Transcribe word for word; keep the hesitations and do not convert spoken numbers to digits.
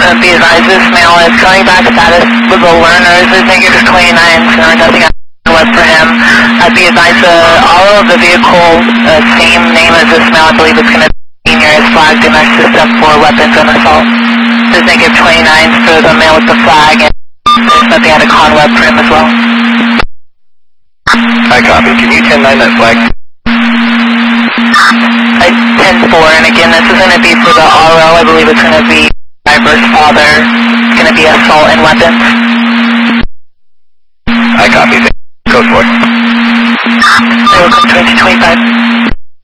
Uh, be advised, this male is coming back status with the learners. Is negative twenty-nine, so nothing left for him. Uh, be advised, uh, all of the vehicle, uh, same name as this male. I believe it's going to be senior is flagged in our system for weapons and assault. There's negative twenty-nine for the male with the flag, and there's nothing out of Conweb for him as well. I copy. Can you ten nine that flag? I ten four, and again, this is going to be for the R O. I believe it's going to be driver's father. It's going to be assault and weapons. I copy. Code four. Welcome twenty twenty-five.